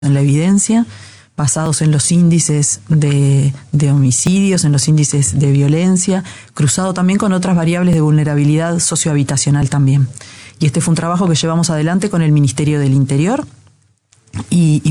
en la evidencia, basados en los índices de homicidios, en los índices de violencia, cruzado también con otras variables de vulnerabilidad sociohabitacional también. Y este fue un trabajo que llevamos adelante con el Ministerio del Interior y